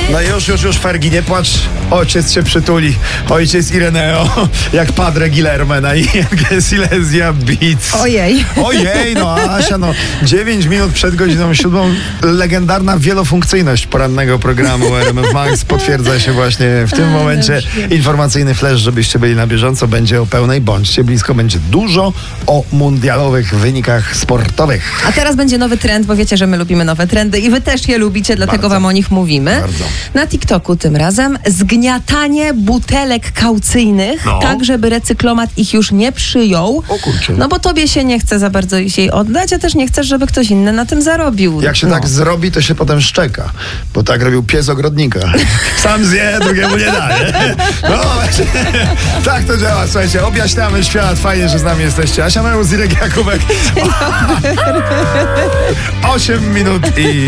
No już, Fergie, nie płacz. Ojciec cię przytuli. Ojciec Ireneo, jak Padre Guillermo na Silesia Beats. Ojej, no Asia, 9 minut przed godziną 7 legendarna wielofunkcyjność porannego programu RMF Max potwierdza się właśnie w tym momencie. Informacyjny flash, żebyście byli na bieżąco, będzie o pełnej. Bądźcie blisko, będzie dużo o mundialowych wynikach sportowych. A teraz będzie nowy trend, bo wiecie, że my lubimy nowe trendy i wy też je lubicie, dlatego wam o nich mówimy. Bardzo. Na TikToku tym razem zgniatanie butelek kaucyjnych, tak żeby recyklomat ich już nie przyjął. O kurczę. No bo tobie się nie chce za bardzo jej oddać, a też nie chcesz, żeby ktoś inny na tym zarobił. Jak się tak zrobi, to się potem szczeka. Bo tak robił pies ogrodnika. Sam zje, drugiemu nie da, nie? No właśnie, tak to działa. Słuchajcie, objaśniamy świat. Fajnie, że z nami jesteście. Asia Meus, Irek Jakubek. 8 minut i